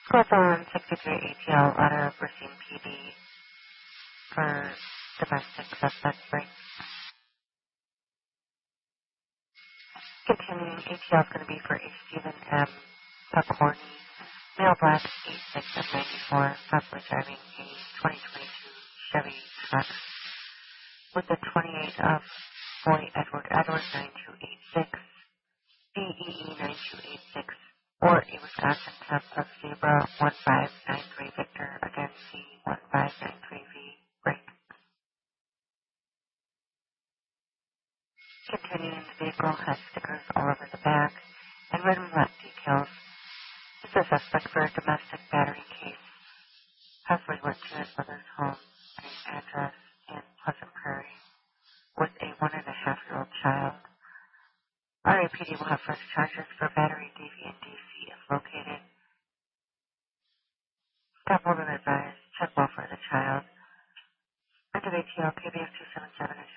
Hawthorne 63 ATL out of Racine PD for domestic suspect break. Continuing, ATL is going to be for a Stephen M. Buckhorny, male black, 86 of 94, possibly driving a 2022 Chevy truck with the 28 of Boy Edward 9286, BEE 9286, or a Wisconsin temp of Zebra 1593 Victor, again C1593V break. Continuing, the vehicle has stickers all over the back and red and black decals. Is a suspect for a domestic battery case. Possibly went to his mother's home at an address in Pleasant Prairie with a 1.5-year-old child. RAPD will have first charges for battery deviant DC if located. Stop will advise, check well for the child. End of ATL KBF 277 is